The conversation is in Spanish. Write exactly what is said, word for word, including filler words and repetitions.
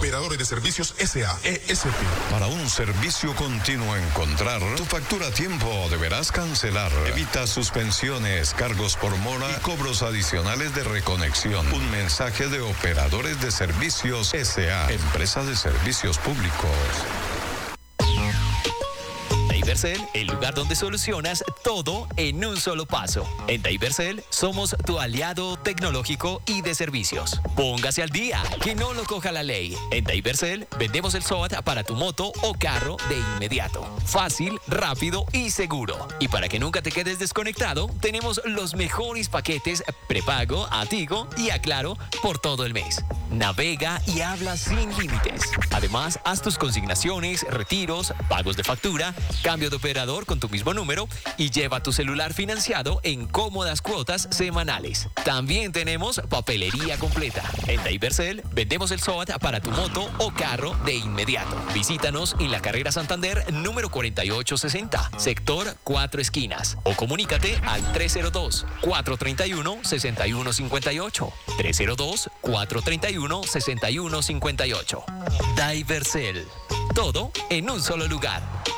Operadores de Servicios S A E S P. Para un servicio continuo encontrar tu factura a tiempo deberás cancelar. Evita suspensiones, cargos por mora y cobros adicionales de reconexión. Un mensaje de Operadores de Servicios S A, empresa de servicios públicos. Divercel, el lugar donde solucionas todo en un solo paso. En Divercel somos tu aliado tecnológico y de servicios. Póngase al día, que no lo coja la ley. En Divercel vendemos el SOAT para tu moto o carro de inmediato. Fácil, rápido y seguro. Y para que nunca te quedes desconectado, tenemos los mejores paquetes prepago a Tigo y a Claro por todo el mes. Navega y habla sin límites. Además, haz tus consignaciones, retiros, pagos de factura, cambio de operador con tu mismo número y lleva tu celular financiado en cómodas cuotas semanales. También tenemos papelería completa. En Divercel vendemos el SOAT para tu moto o carro de inmediato. Visítanos en la carrera Santander número cuarenta y ocho sesenta, sector Cuatro Esquinas, o comunícate al tres cero dos, cuatro tres uno, seis uno cinco ocho, tres cero dos, cuatro tres uno, seis uno cinco ocho. Divercel. Todo en un solo lugar.